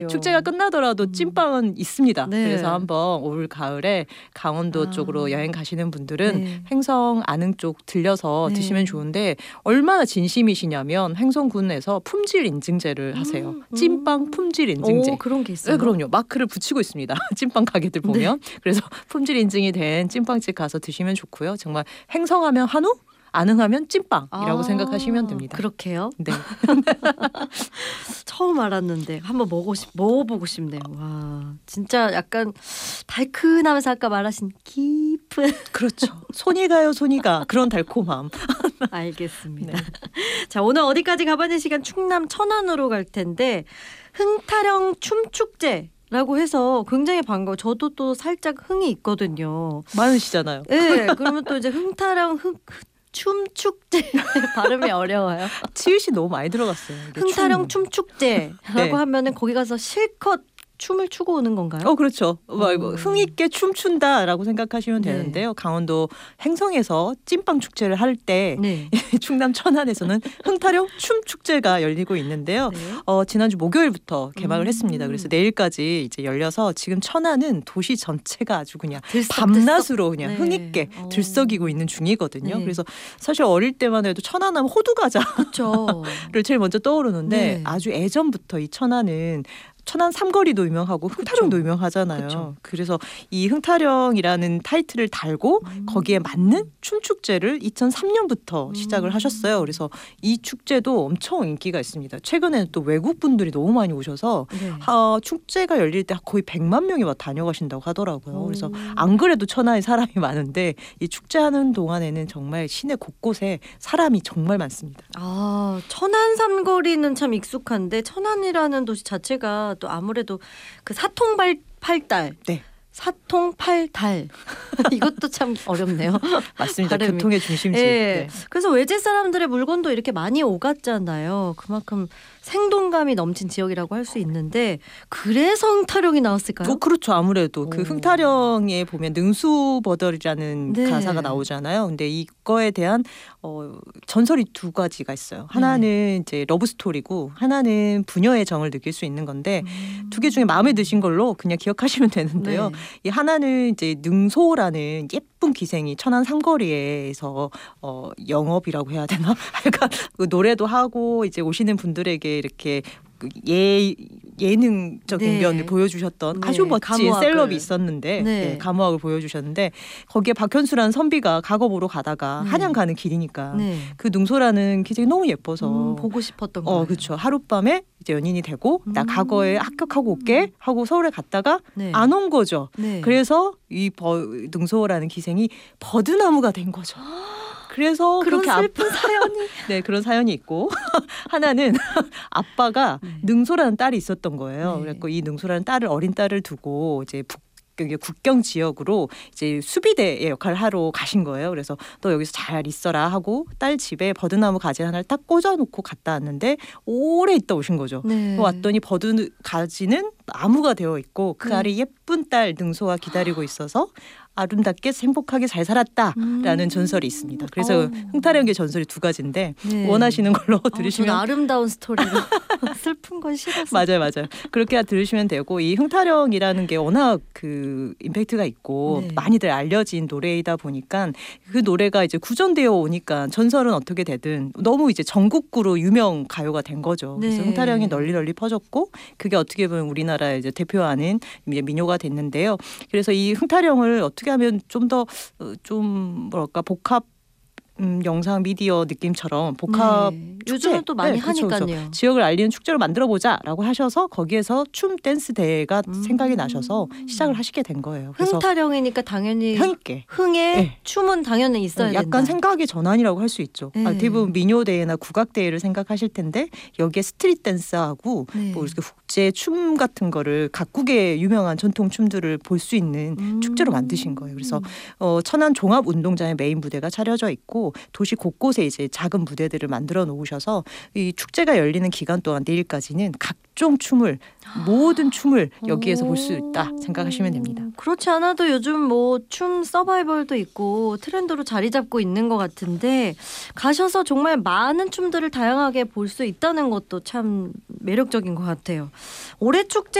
축제가 끝나더라도 찐빵은 있습니다. 네. 그래서 한번 올 가을에 강원도 쪽으로 여행 가시는 분들은 횡성 안흥 쪽 들려서 드시면 좋은데 얼마나 진심이시냐면 횡성군에서 품질 인증제를 하세요. 찐빵 품질 인증제. 그런 게 있어요? 네, 그럼요. 마크를 붙이고 있습니다. 찐빵 가게들 보면. 그래서 품질 인증이 된 찐빵집 가서 드시면 좋고요. 정말 횡성하면 한우? 안흥하면 찐빵이라고 생각하시면 됩니다. 그렇게요? 네. 처음 알았는데 한번 먹어보고 싶네요. 와, 진짜 약간 달큰하면서 아까 말하신 깊은 그렇죠. 손이 가요, 손이 가. 그런 달콤함. 알겠습니다. 네. 자, 오늘 어디까지 가봤는 시간 충남 천안으로 갈 텐데 흥타령 춤축제 라고 해서 굉장히 반가워. 저도 또 살짝 흥이 있거든요. 많으시잖아요. 네, 그러면 또 이제 흥타령 춤축제 발음이 어려워요. 치읓이 너무 많이 들어갔어요. 흥타령 춤축제라고 네. 하면은 거기 가서 실컷 춤을 추고 오는 건가요? 그렇죠. 흥 있게 춤춘다라고 생각하시면 되는데요. 강원도 횡성에서 찐빵 축제를 할 때 충남 천안에서는 흥타령 춤 축제가 열리고 있는데요. 지난주 목요일부터 개막을 했습니다. 그래서 내일까지 이제 열려서 지금 천안은 도시 전체가 아주 그냥 밤낮으로 그냥 흥 있게 들썩이고 있는 중이거든요. 그래서 사실 어릴 때만 해도 천안하면 호두과자를 제일 먼저 떠오르는데 아주 예전부터 이 천안은 천안 삼거리도 유명하고 흥타령도 유명하잖아요. 그쵸. 그래서 이 흥타령이라는 타이틀을 달고 거기에 맞는 춤축제를 2003년부터 시작을 하셨어요. 그래서 이 축제도 엄청 인기가 있습니다. 최근에는 또 외국 분들이 너무 많이 오셔서 축제가 열릴 때 거의 100만 명이 다녀가신다고 하더라고요. 그래서 안 그래도 천안에 사람이 많은데 이 축제하는 동안에는 정말 시내 곳곳에 사람이 정말 많습니다. 천안 삼거리는 참 익숙한데 천안이라는 도시 자체가 또 아무래도 그 사통팔달 사통팔달 이것도 참 어렵네요. 맞습니다. 발음이. 교통의 중심지. 그래서 외지 사람들의 물건도 이렇게 많이 오갔잖아요. 그만큼 생동감이 넘친 지역이라고 할 수 있는데 그래서 흥타령이 나왔을까요? 그렇죠. 아무래도 그 흥타령에 보면 능수버들이라는 가사가 나오잖아요. 근데 이거에 대한 전설이 두 가지가 있어요. 하나는 이제 러브 스토리고 하나는 부녀의 정을 느낄 수 있는 건데 두 개 중에 마음에 드신 걸로 그냥 기억하시면 되는데요. 이 하나는 이제 능소라는 예쁜 기생이 천안 삼거리에서 영업이라고 해야 되나? 약간 노래도 하고 이제 오시는 분들에게 이렇게 예능적인 면을 보여주셨던 아주 멋진 셀럽이 있었는데 가무학을 보여주셨는데 거기에 박현수라는 선비가 작업으로 가다가 한양 가는 길이니까 그 능소라는 기생이 너무 예뻐서 보고 싶었던 거예요. 그렇죠. 하룻밤에 이제 연인이 되고 나 과거에 합격하고 올게 하고 서울에 갔다가 안 온 거죠. 그래서 이 능소라는 기생이 버드나무가 된 거죠. 그래서 그런 그렇게 슬픈 사연이 그런 사연이 있고 하나는 아빠가 능소라는 딸이 있었던 거예요. 그래서 이 능소라는 어린 딸을 두고 이제 국경 지역으로 이제 수비대의 역할을 하러 가신 거예요. 그래서 너 여기서 잘 있어라 하고 딸 집에 버드나무 가지 하나를 딱 꽂아놓고 갔다 왔는데 오래 있다 오신 거죠. 왔더니 버드 가지는 나무가 되어 있고 그 아래 예쁜 딸 능소가 기다리고 있어서 아름답게 행복하게 잘 살았다라는 전설이 있습니다. 그래서 흥타령의 전설이 두 가지인데 원하시는 걸로 들으시면 아름다운 스토리로 슬픈 건 싫어서 맞아요. 그렇게 들으시면 되고 이 흥타령이라는 게 워낙 그 임팩트가 있고 많이들 알려진 노래이다 보니까 그 노래가 이제 구전되어 오니까 전설은 어떻게 되든 너무 이제 전국구로 유명 가요가 된 거죠. 그래서 흥타령이 널리 퍼졌고 그게 어떻게 보면 우리나라의 이제 대표하는 민요가 됐는데요. 그래서 이 흥타령을 어떻게 하면 좀 더 뭐랄까 복합 영상 미디어 느낌처럼 복합 축제 요즘은 또 많이 하니까요. 그렇죠. 지역을 알리는 축제로 만들어보자라고 하셔서 거기에서 춤 댄스 대회가 생각이 나셔서 시작을 하시게 된 거예요. 그래서 흥타령이니까 당연히 흥있게 흥에 춤은 당연히 있어야 된다. 약간 생각의 전환이라고 할 수 있죠. 대부분 민요 대회나 국악 대회를 생각하실 텐데 여기에 스트릿 댄스하고 뭐 이렇게 국제 춤 같은 거를 각국의 유명한 전통 춤들을 볼 수 있는 축제로 만드신 거예요. 그래서 천안 종합 운동장에 메인 무대가 차려져 있고 도시 곳곳에 이제 작은 무대들을 만들어 놓으셔서 이 축제가 열리는 기간 동안 내일까지는 각종 각종 춤을 모든 춤을 여기에서 볼 수 있다 생각하시면 됩니다. 그렇지 않아도 요즘 뭐 춤 서바이벌도 있고 트렌드로 자리 잡고 있는 것 같은데 가셔서 정말 많은 춤들을 다양하게 볼 수 있다는 것도 참 매력적인 것 같아요. 올해 축제